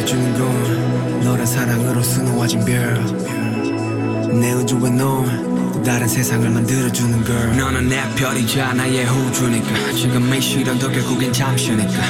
해주는 건 너란 사랑으로 수놓아진 별내 우주에 넌 다른 세상을 만들어주는 걸 너는 내 별이자 나의 우주니까 지금 이 시련도 결국엔 잠시니까